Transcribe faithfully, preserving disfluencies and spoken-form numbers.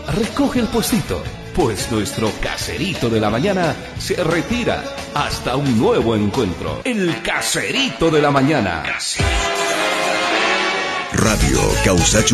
recoge el puestito, pues nuestro caserito de la mañana se retira hasta un nuevo encuentro. El caserito de la mañana. Radio Causacho